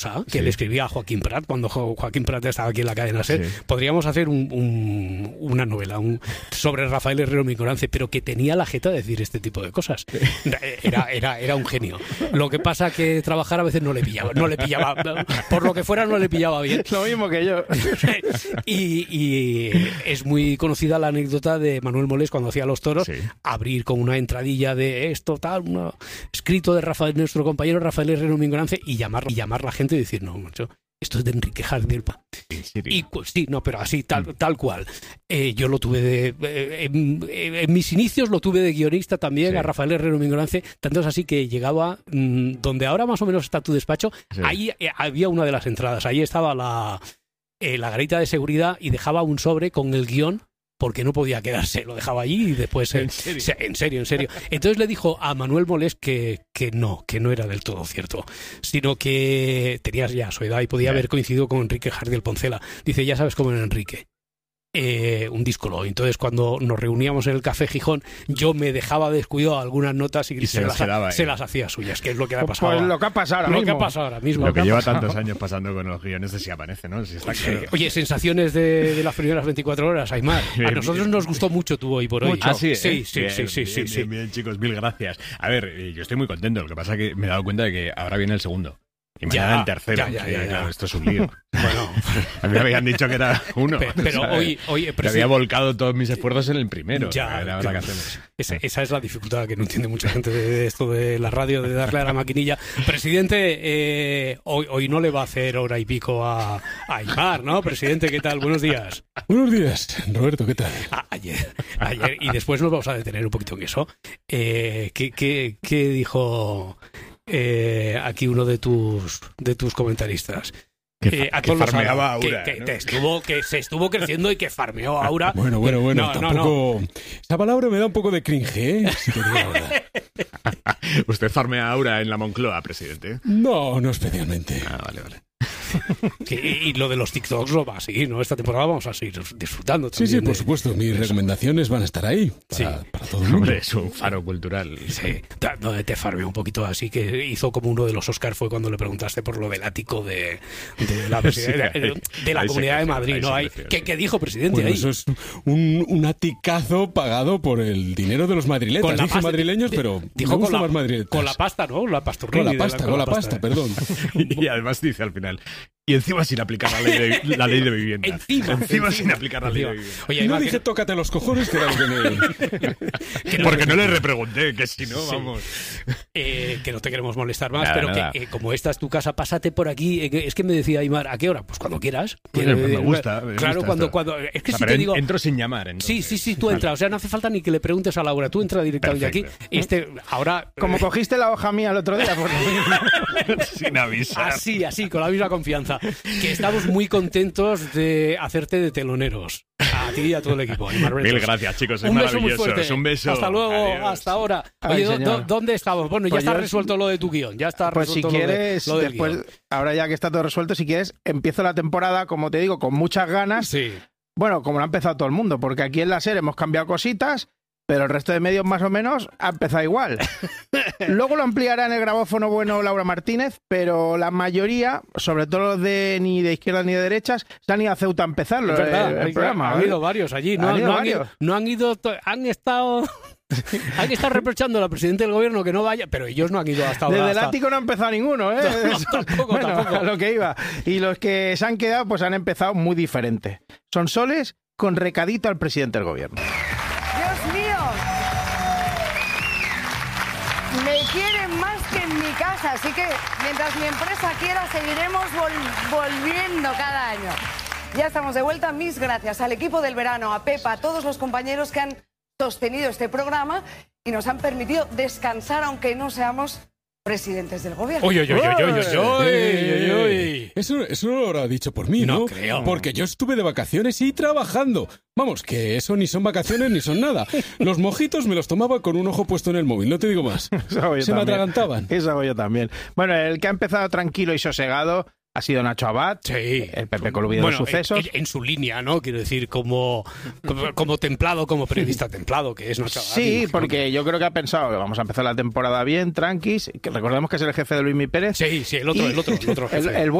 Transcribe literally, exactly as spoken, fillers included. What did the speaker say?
que sí. le escribía a Joaquín Prat cuando jo- Joaquín Prat estaba aquí en la cadena SER. Sí. Podríamos hacer un, un, una novela un, sobre Rafael Herrero Mingorance, pero que tenía la jeta de decir este tipo de cosas. Era, era, era un genio. Lo que pasa que trabajar a veces no le pillaba, no le pillaba, por lo que fuera no le pillaba bien. Lo mismo que yo. y, y es muy conocida la anécdota de Manuel Molés cuando hacía los toros, sí. abrir con una entradilla de esto, tal, una, escrito de Rafael, nuestro compañero Rafael Herrero Mingorance, y llamar, y llamar a la gente y decir, no, macho, esto es de Enrique Jardielpa. Y pues sí, no, pero así, tal, mm. tal cual. Eh, yo lo tuve de... Eh, en, en mis inicios lo tuve de guionista también, sí. a Rafael Herrero Mingorance, tanto es así que llegaba, mmm, donde ahora más o menos está tu despacho, sí. ahí eh, había una de las entradas, ahí estaba la, eh, la garita de seguridad y dejaba un sobre con el guión, porque no podía quedarse, lo dejaba allí y después... ¿En serio? Se, en serio, en serio. Entonces le dijo a Manuel Molés que, que no, que no era del todo cierto, sino que tenías ya su edad y podía yeah. haber coincidido con Enrique Jardiel Poncela. Dice, ya sabes cómo era Enrique. Eh, un díscolo. Entonces cuando nos reuníamos en el Café Gijón, yo me dejaba descuidado algunas notas y, y se, se, las, las, se las hacía suyas, que es lo que ha pasado. Pues lo que ha pasado ahora lo mismo. que ha pasado ahora mismo. Lo que, que lleva tantos años pasando con los guiones de Si Aparece, ¿no? Si está claro. Oye, sensaciones de, de las primeras veinticuatro horas, Aimar. A nosotros nos gustó mucho tú hoy por hoy. Mucho. Ah, sí, ¿eh? sí, sí, bien, sí, sí, bien, sí, bien, sí. Bien, bien, chicos, mil gracias. A ver, yo estoy muy contento. Lo que pasa es que me he dado cuenta de que ahora viene el segundo. Y mañana el tercero. Ya, ya, ya, ya. Claro, esto es un lío. Bueno, a mí me habían dicho que era uno. Pero, pero hoy, hoy me había volcado todos mis esfuerzos en el primero. Ya, a ver, ahora qué hacemos. Esa, esa es la dificultad que no entiende mucha gente de esto de la radio, de darle a la maquinilla. Presidente, eh, hoy, hoy no le va a hacer hora y pico a, a Aimar, ¿no? Presidente, ¿qué tal? Buenos días. Buenos días, Roberto, ¿qué tal? A, ayer, ayer, y después nos vamos a detener un poquito en eso. Eh, ¿qué, qué, qué dijo eh, aquí uno de tus, de tus comentaristas? Que, eh, a que farmeaba Aura, que, que, ¿no? te estuvo, que se estuvo creciendo y que farmeó a Aura. Bueno, bueno, bueno, no, tampoco... No, no. Esa palabra me da un poco de cringe, ¿eh? Si te digo la verdad. ¿Usted farmea a Aura en la Moncloa, presidente? No, no especialmente. Ah, vale, vale. Sí, y lo de los TikToks lo va a seguir, ¿no? Esta temporada vamos a seguir disfrutando también. Sí, sí, por de, supuesto. Mis recomendaciones van a estar ahí para, sí. para todo el mundo. Hombre, es un faro cultural. Sí, donde te farmeó un poquito así, que hizo como uno de los Oscars fue cuando le preguntaste por lo del ático de, de la, sí, de, de, de la Comunidad de Madrid, ¿no? Hay, ¿qué, ¿Qué dijo, presidente? Bueno, ahí? Eso es un, un aticazo pagado por el dinero de los madrileños. Dije pasta, madrileños, pero dijo me con, la, más madriletas. con la pasta, ¿no? La pasturri. Con la pasta, con la, con la pasta, pasta, perdón. Y, y además dice al final... Y encima sin aplicar la ley de, la ley de vivienda. Encima, encima, encima sin aplicar la ley de vivienda. Oye, no que... dije tócate los cojones, que era lo que me... que no Porque no le repregunté, que si no, sí. vamos... Eh, que no te queremos molestar más, nada, pero nada. que eh, como esta es tu casa, pásate por aquí. Eh, es que me decía Aimar, ¿a qué hora? Pues cuando quieras. Pues eh, me gusta. Me claro, gusta cuando, esto. cuando... Es que o sea, si te digo... Entro sin llamar, entonces. Sí, sí, sí, tú entras. O sea, no hace falta ni que le preguntes a Laura. Tú entras directamente Perfecto. aquí. Este, ahora... Como cogiste la hoja mía el otro día. Por sin avisar. Así, así, con la misma confianza. Que estamos muy contentos de hacerte de teloneros. A ti y a todo el equipo. Mil gracias, chicos. Un beso muy fuerte. Un beso. Hasta luego, Adiós. hasta ahora. Oye, Ay, ¿dó, ¿dónde estamos? Bueno, ya pues está yo... resuelto lo de tu guión. Ya está pues resuelto si quieres, lo, de, lo del después, guión. Ahora ya que está todo resuelto, si quieres, empiezo la temporada, como te digo, con muchas ganas. Sí. Bueno, como lo ha empezado todo el mundo, porque aquí en la serie hemos cambiado cositas, pero el resto de medios más o menos ha empezado igual. Luego lo ampliará en el grabófono bueno Laura Martínez, pero la mayoría, sobre todo los de ni de izquierdas ni de derechas, se han ido a Ceuta a empezar Es verdad, el, el programa. Han ¿vale? ido varios allí. No han, ido no varios. Han, ido, no han ido... Han estado... Hay que estar reprochando al presidente del gobierno que no vaya, pero ellos no han ido hasta ahora. Desde hasta... el ático no ha empezado ninguno, ¿eh? No, no, tampoco, bueno, tampoco. a lo que iba. Y los que se han quedado, pues han empezado muy diferente. Son soles con recadito al presidente del gobierno. Dios mío, me quieren más que en mi casa, así que mientras mi empresa quiera, seguiremos vol- volviendo cada año. Ya estamos de vuelta. Mis gracias al equipo del verano, a Pepa, a todos los compañeros que han sostenido este programa y nos han permitido descansar aunque no seamos presidentes del gobierno. Uy, uy, uy, uy, uy, uy, uy, uy, uy. Eso, eso no lo habrá dicho por mí, ¿no? No creo. Porque yo estuve de vacaciones y trabajando. Vamos, que eso ni son vacaciones ni son nada. Los mojitos me los tomaba con un ojo puesto en el móvil, no te digo más. Se también. me atragantaban. Eso hago yo también. Bueno, el que ha empezado tranquilo y sosegado ha sido Nacho Abad, sí. el Pepe Colubido bueno, de Sucesos. En, en su línea, ¿no? Quiero decir, como, como, como templado, como periodista templado, que es Nacho Abad. Sí, porque yo creo que ha pensado que vamos a empezar la temporada bien, tranquis, que recordemos que es el jefe de Luismi Pérez. Sí, sí, el otro, y el otro, el otro jefe. El, el